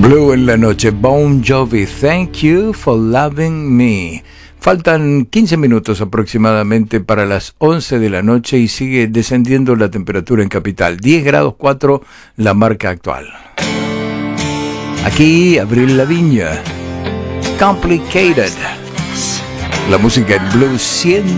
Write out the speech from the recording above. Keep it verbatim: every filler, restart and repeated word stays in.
Blue en la noche, Bon Jovi, Thank You for Loving Me. Faltan quince minutos aproximadamente para las once de la noche y sigue descendiendo la temperatura en Capital. diez grados cuatro la marca actual. Aquí, Avril Lavigne, Complicated. La música en Blue cien.